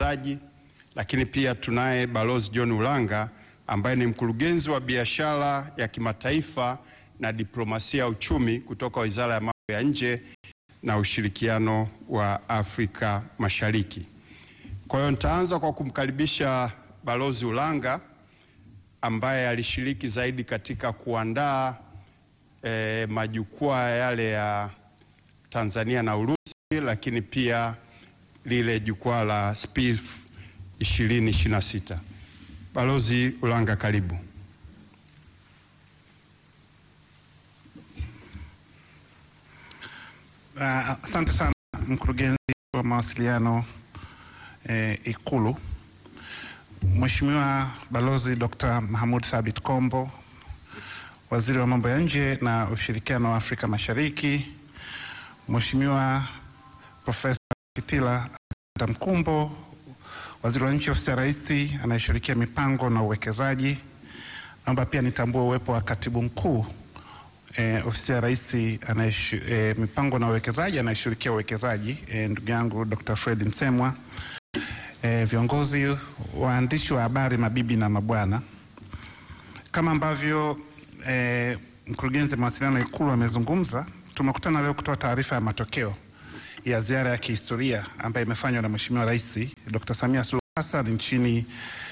uwekezaji, lakini pia tunaye Balozi John Ulanga ambaye ni mkurugenzi wa biashara ya kimataifa na diplomasia ya uchumi kutoka Wizara ya Mambo ya Nje na Ushirikiano wa Afrika Mashariki. Kwa hiyo nitaanza kwa kumkaribisha Balozi Ulanga ambaye alishiriki zaidi katika kuandaa majukwaa yale ya Tanzania na Urusi, lakini pia lile jukwaa la SPIF 2026. Balozi Ulanga, karibu. Asante sana mkurugenzi wa mawasiliano Ikulu, Mheshimiwa Balozi Dr. Mahmoud Thabit Kombo, Waziri wa Mambo ya Nje na Ushirikiano wa Afrika Mashariki, Mheshimiwa Profesa Kitila Mkumbo, Waziri wa Nchi Ofisi ya Rais anayeshirikia mipango na uwekezaji. Naomba pia nitambue uwepo wa Katibu Mkuu Ofisi ya Rais mipango na uwekezaji anayeshirikia uwekezaji, ndugu yangu Dr. Fred Nsemwa, viongozi, waandishi wa habari, mabibi na mabwana. Kama ambavyo mkurugenzi wa mawasiliano Ikulu amezungumza, tumekutana leo kutoa taarifa ya matokeo ya ziara ya kihistoria ambayo imefanywa na Mheshimiwa Rais Dr. Samia Suluhu Hassan nchini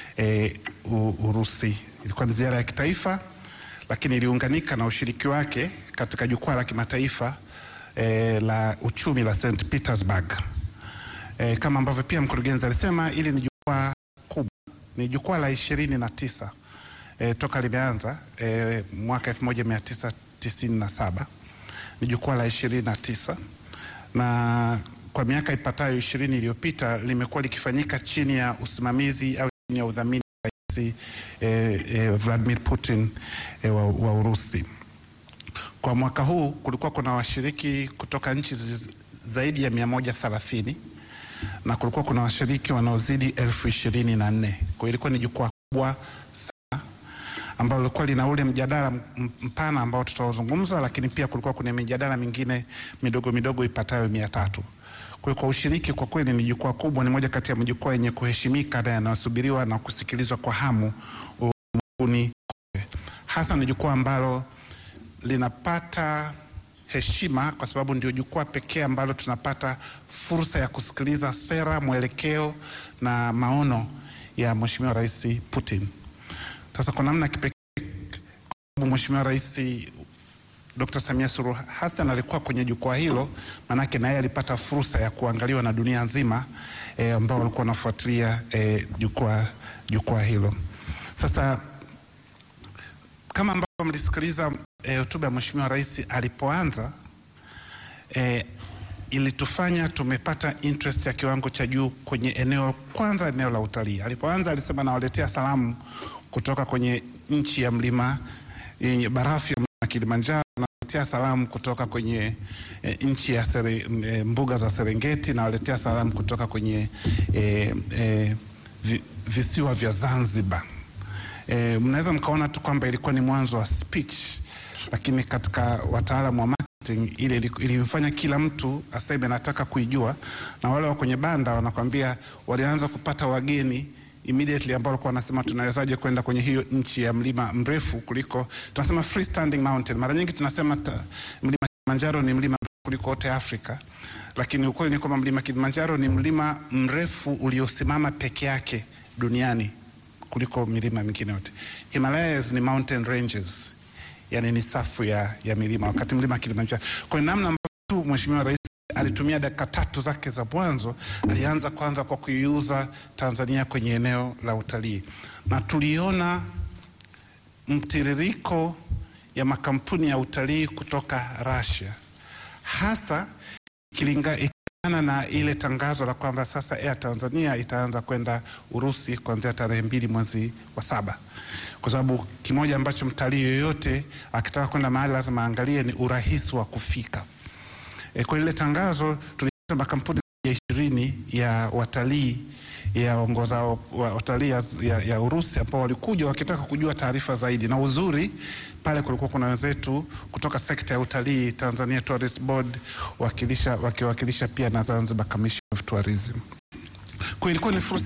Urusi. Ilikuwa ni ziara ya kitaifa, lakini iliunganika na ushiriki wake katika jukwaa la kimataifa la uchumi la St. Petersburg. Kama ambavyo pia mkurugenzi alisema, ili ni jukwaa kubwa, ni jukwaa la 29 toka limeanza mwaka 1997. Ni jukwaa la 29 na kwa miaka ipatayo 20 iliyopita limekuwa likifanyika chini ya usimamizi au chini ya udhamini wa Rais Vladimir Putin wa Urusi. Kwa mwaka huu kulikuwa kuna washiriki kutoka nchi zaidi ya 130 na kulikuwa kuna washiriki wanaozidi 24,000. Kwa ilikuwa ni jukwaa kubwa sana ambalo lilikuwa lina ule mjadala mpana ambao tutazungumza, lakini pia kulikuwa kuna mijadala mingine midogo midogo ipatayo 300. Kwa ushiriki kwa kweli ni jukwaa kubwa, ni moja kati ya majukwaa yenye kuheshimika na yanayosubiriwa na kusikilizwa kwa hamu ulimwenguni. Hasa ni jukwaa ambalo linapata heshima kwa sababu ndio jukwaa pekee ambalo tunapata fursa ya kusikiliza sera, mwelekeo na maono ya Mheshimiwa Rais Putin. Sasa kwa namna kipekee Mheshimiwa Rais Dr. Samia Suluhu Hassan alikuwa kwenye jukwaa hilo, manake na yeye alipata fursa ya kuangaliwa na dunia nzima ambao walikuwa wanafuatilia jukwaa hilo. Sasa kama ambavyo mlisikiliza hotuba ya Mheshimiwa Rais alipoanza, ilitufanya tumepata interest ya kiwango cha juu kwenye eneo la utalii. Alipoanza alisema nawaletea salamu kutoka kwenye nchi ya mlima yenye barafu ya mlima Kilimanjaro, nawaletea salamu kutoka kwenye nchi ya mbuga za Serengeti, nawaletea salamu kutoka kwenye visiwa vya Zanzibar. Mnaweza mkaona tu kwamba ilikuwa ni mwanzo wa speech, lakini katika wataalamu wa marketing ile ilimfanya kila mtu aseme nataka kuijua, na wale wa kwenye banda wanakwambia walianza kupata wageni immediately ambao walikuwa wanasema tunawezaje kwenda kwenye hiyo nchi ya mlima mrefu kuliko, tunasema freestanding mountain. Mara nyingi tunasema mlima Kilimanjaro ni mlima mrefu kuliko wote Afrika, lakini ukweli ni kwamba mlima Kilimanjaro ni mlima mrefu uliosimama peke yake duniani kuliko milima mingine yote. Himalayas ni mountain ranges, yani ni safu ya milima, wakati mlima Kilimanjaro. Kwa namna ambavyo Mheshimiwa Rais alitumia dakika 3 zake za mwanzo, alianza kwanza kwa kuiuza Tanzania kwenye eneo la utalii, na tuliona mtiririko ya makampuni ya utalii kutoka Russia, hasa ikilingana na ile tangazo la kwamba sasa Air Tanzania itaanza kwenda Urusi kuanzia tarehe 2 mwezi wa 7, kwa sababu kimoja ambacho mtalii yoyote akitaka kwenda mahali lazima angalie ni urahisi wa kufika. Kwa ile tangazo tulipata makampuni ya 20 ya watalii yaongoza watalii ya Urusi ambao walikuja wakitaka kujua taarifa zaidi, na uzuri pale kulikuwa kuna wenzetu kutoka sekta ya utalii, Tanzania Tourist Board wakiwakilisha pia na Zanzibar Commission of Tourism. Kwa ilikuwa ni fursa